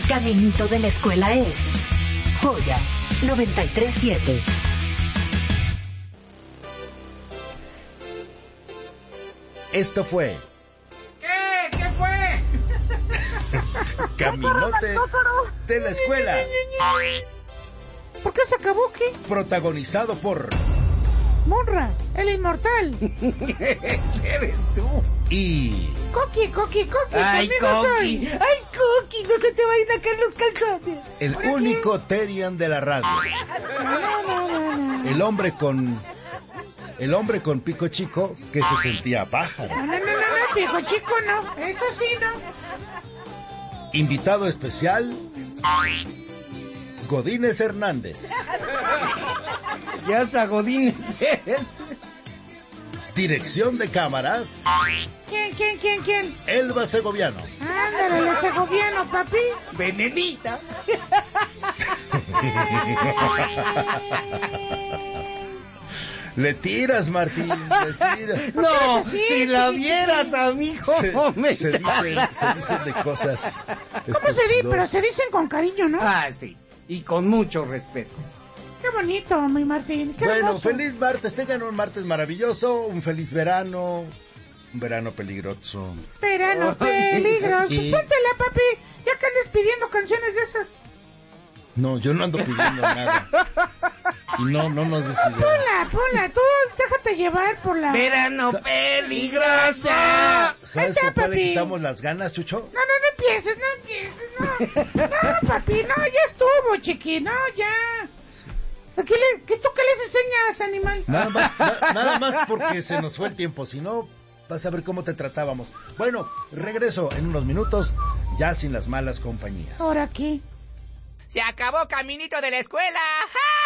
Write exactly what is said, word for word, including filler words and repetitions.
Caminito de la Escuela es Joya noventa y tres siete. Esto fue... ¿Qué? ¿Qué fue? Caminote de la Escuela. ¿Por qué se acabó, qué? Protagonizado por... Monra, el inmortal. Ese eres tú. Y... Coqui, Coqui, Coqui, Ay, conmigo Coqui. soy. Ay, Coqui, no se te vayan a caer los calzones. el único Terian de la radio. No, no, no, no. El hombre con... El hombre con pico chico que se sentía pájaro. No, no, no, no, no, viejo chico, no. Eso sí, no. Invitado especial... Godínez Hernández. Ya hasta Godínez es. Dirección de cámaras... ¿Quién, quién, quién, quién? Elba Segoviano. Ándale, el segoviano, papi. Venenita. Le tiras, Martín, le tiras. No, Sí, si la vieras, amigo, Se, me se dicen, se dicen de cosas. ¿Cómo se dice? Pero se dicen con cariño, ¿no? Ah, sí. Y con mucho respeto. Qué bonito, mi Martín. Qué Bueno, hermoso. feliz martes, tengan un martes maravilloso, un feliz verano, un verano peligroso. Verano Ay. peligroso. Y- Póntela, papi. Ya que andes pidiendo canciones de esas. No, yo no ando pidiendo nada. Y no, no nos decidimos. Ponla, ponla. Tú déjate llevar por la... Verano Sa- peligroso. ¿Sabes Ahí está, con cuál le papi. quitamos las ganas, Chucho? No, no, no empieces, no empieces, no. No, papi, no, ya estuvo, chiqui, no, ya. ¿Qué, le, qué, ¿Tú qué les enseñas, animal? Nada más, na- nada más porque se nos fue el tiempo, si no, vas a ver cómo te tratábamos. Bueno, regreso en unos minutos, ya sin las malas compañías. ¿Ahora qué? ¡Se acabó Caminito de la Escuela! ¡Ja!